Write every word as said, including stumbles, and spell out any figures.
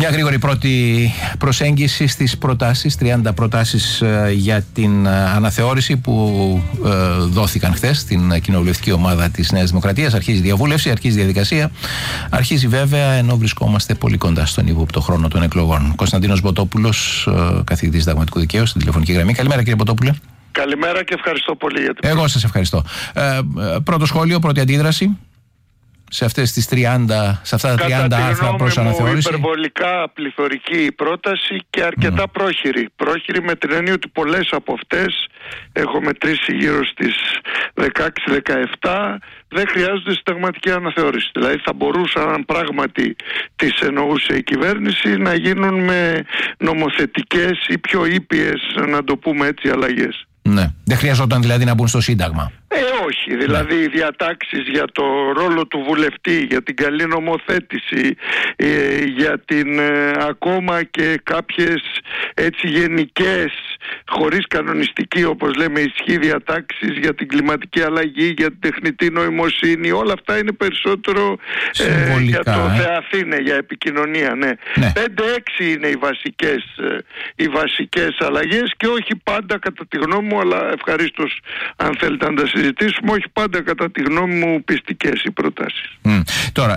Μια γρήγορη πρώτη προσέγγιση στις προτάσεις, τριάντα προτάσεις για την αναθεώρηση που δόθηκαν χθες στην κοινοβουλευτική ομάδα της Νέας Δημοκρατίας. Αρχίζει η διαβούλευση, αρχίζει η διαδικασία. Αρχίζει βέβαια ενώ βρισκόμαστε πολύ κοντά στον ύποπτο χρόνο των εκλογών. Κωνσταντίνος Μποτόπουλος, καθηγητής συνταγματικού δικαίου, στην τηλεφωνική γραμμή. Καλημέρα, κύριε Μποτόπουλε. Καλημέρα και ευχαριστώ πολύ για την. Εγώ σας ευχαριστώ. Ε, πρώτο σχόλιο, πρώτη αντίδραση σε αυτές τις τριάντα, σε αυτά τα τριάντα άρθρα προς αναθεώρηση. Υπερβολικά πληθωρική πρόταση και αρκετά mm. πρόχειρη. Πρόχειρη με την έννοια ότι πολλές από αυτές, έχω μετρήσει γύρω στις δεκαέξι δεκαεπτά, δεν χρειάζονται συνταγματική αναθεώρηση. Δηλαδή θα μπορούσαν, αν πράγματι τις εννοούσε η κυβέρνηση, να γίνουν με νομοθετικές ή πιο ήπιες, να το πούμε έτσι, αλλαγές. Ναι. Δεν χρειαζόταν δηλαδή να μπουν στο Σύνταγμα. Ε, όχι. Δηλαδή οι διατάξεις για το ρόλο του βουλευτή, για την καλή νομοθέτηση, ε, για την ε, ακόμα και κάποιες έτσι γενικές, χωρίς κανονιστική όπως λέμε ισχύ διατάξεις για την κλιματική αλλαγή, για την τεχνητή νοημοσύνη, όλα αυτά είναι περισσότερο ε, για το ε. Θεαθήνε, για επικοινωνία. Ναι. Ναι. πέντε έξι είναι οι βασικές, ε, οι βασικές αλλαγές και όχι πάντα κατά τη γνώμη μου, αλλά ευχαρίστως αν θέλετε να τα συζητήσουμε, όχι πάντα κατά τη γνώμη μου πιστικές οι προτάσεις. Mm. Τώρα,